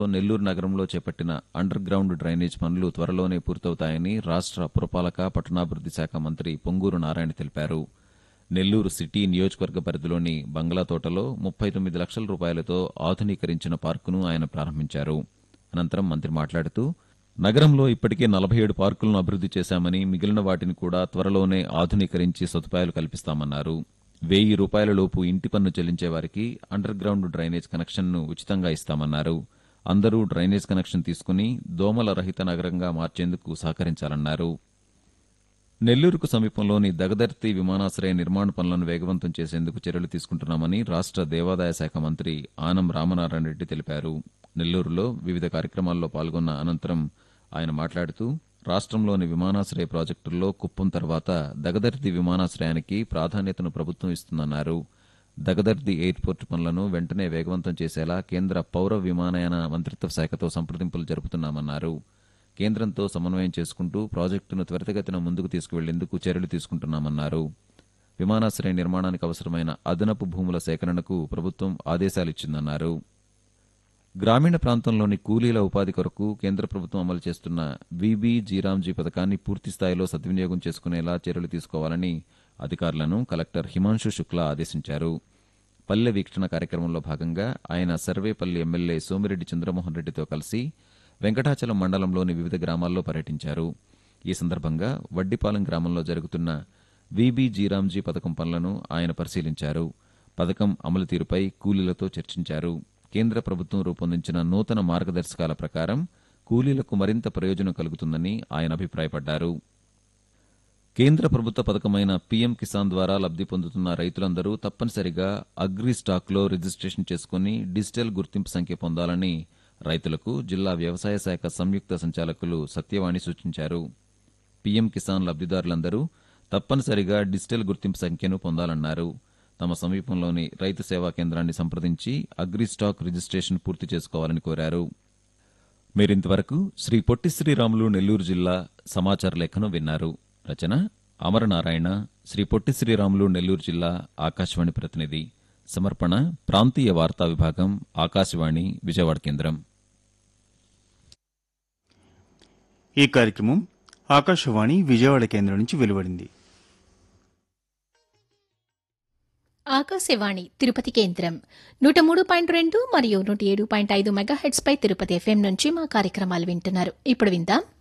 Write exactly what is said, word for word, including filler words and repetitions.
నెల్లూరు నగరంలో చేపట్టిన under ground drainage పనులు త్వరలోనే పూర్తవుతాయని రాష్ట్ర పురపాలక పట్టణాభివృద్ది శాఖ మంత్రి పొంగూరు నారాయణ తెలిపారు. నెల్లూరు సిటీ నియోజకవర్గ పరిధిలోని బంగ్లాతోటలో ముప్పై తొమ్మిది లక్షల రూపాయలతో ఆధునీకరించిన పార్కును ఆయన ప్రారంభించారు. అనంతరం మంత్రి మాట్లాడుతూ నగరంలో ఇప్పటికే నలభై ఏడు పార్కులను అభివృద్ది చేశామని, మిగిలిన వాటిని కూడా త్వరలోనే ఆధునీకరించి సదుపాయాలు కల్పిస్తామన్నారు. వెయ్యి రూపాయల లోపు ఇంటి పన్ను చెల్లించే వారికి అండర్ గ్రౌండ్ డ్రైనేజ్ కనెక్షన్ను ఉచితంగా ఇస్తామన్నారు. అందరూ డ్రైనేజ్ కనెక్షన్ తీసుకుని దోమల రహిత నగరంగా మార్చేందుకు సహకరించాలన్నారు. నెల్లూరుకు సమీపంలోని దగదర్తి విమానాశ్రయ నిర్మాణ పనులను వేగవంతం చేసేందుకు చర్యలు తీసుకుంటున్నామని రాష్ట్ర దేవాదాయ శాఖ మంత్రి ఆనం రామనారాయణ రెడ్డి తెలిపారు. నెల్లూరులో వివిధ కార్యక్రమాల్లో పాల్గొన్న అనంతరం ఆయన మాట్లాడుతూ రాష్ట్రంలోని విమానాశ్రయ ప్రాజెక్టుల్లో కుప్పం తర్వాత దగదర్తి విమానాశ్రయానికి ప్రాధాన్యతను ప్రభుత్వం ఇస్తుందన్నారు. దగదర్తి ఎయిర్పోర్టు పనులను వెంటనే వేగవంతం చేసేలా కేంద్ర పౌర విమానయాన మంత్రిత్వ శాఖతో సంప్రదింపులు జరుపుతున్నామన్నారు. కేంద్రంతో సమన్వయం చేసుకుంటూ ప్రాజెక్టును త్వరితగతిన ముందుకు తీసుకువెళ్లేందుకు చర్యలు తీసుకుంటున్నామన్నారు. విమానాశ్రయ నిర్మాణానికి అవసరమైన అదనపు భూముల సేకరణకు ప్రభుత్వం ఆదేశాలిచ్చిందన్నారు. గ్రామీణ ప్రాంతంలోని కూలీల ఉపాధి కొరకు కేంద్ర ప్రభుత్వం అమలు చేస్తున్న వీబీ జీరాంజీ పథకాన్ని పూర్తిస్థాయిలో సద్వినియోగం చేసుకునేలా చర్యలు తీసుకోవాలని అధికారులను కలెక్టర్ హిమాంశు శుక్లా ఆదేశించారు. పల్లె వీక్షణ కార్యక్రమంలో భాగంగా ఆయన సర్వేపల్లి ఎమ్మెల్యే సోమిరెడ్డి చంద్రమోహన్ రెడ్డితో కలిసి వెంకటాచలం మండలంలోని వివిధ గ్రామాల్లో పర్యటించారు. ఈ సందర్భంగా వడ్డిపాలెం గ్రామంలో జరుగుతున్న వీబీ జీరాంజీ పథకం పనులను ఆయన పరిశీలించారు. పథకం అమలు తీరుపై కూలీలతో చర్చించారు. కేంద్ర ప్రభుత్వం రూపొందించిన నూతన మార్గదర్శకాల ప్రకారం కూలీలకు మరింత ప్రయోజనం కలుగుతుందని ఆయన అభిప్రాయపడ్డారు. కేంద్ర ప్రభుత్వ పథకమైన పీఎం కిసాన్ ద్వారా లబ్ది పొందుతున్న రైతులందరూ తప్పనిసరిగా అగ్రి స్టాక్లో రిజిస్ట్రేషన్ చేసుకుని డిజిటల్ గుర్తింపు సంఖ్య పొందాలని రైతులకు జిల్లా వ్యవసాయ శాఖ సంయుక్త సంచాలకులు సత్యవాణి సూచించారు. పీఎం కిసాన్ లబ్దిదారులందరూ తప్పనిసరిగా డిజిటల్ గుర్తింపు సంఖ్యను పొందాలన్నారు. తమ సమీపంలోని రైతు సేవా కేంద్రాన్ని సంప్రదించి అగ్రి స్టాక్ రిజిస్ట్రేషన్ పూర్తి చేసుకోవాలని కోరారు. మీరింతవరకు శ్రీ పొట్టి శ్రీరాములు నెల్లూరు జిల్లా సమాచార లేఖను విన్నారు. రచన అమరనారాయణ. శ్రీ పొట్టి శ్రీరాములు నెల్లూరు జిల్లా ఆకాశవాణి ప్రతినిధి. సమర్పణ ప్రాంతీయ వార్తా విభాగం, ఆకాశవాణి విజయవాడ కేంద్రం. ఈ కార్యక్రమం ఆకాశవాణి విజయవాడ కేంద్రం నుంచి వెలువడింది. ఆకాశవాణి తిరుపతి కేంద్రం నూట మూడు పాయింట్ రెండు మరియు నూట ఏడు పాయింట్ ఐదు మెగాహెట్స్ పై తిరుపతి ఎఫ్ఎం నుంచి మా కార్యక్రమాలు వింటున్నారు. ఇప్పుడు విందాం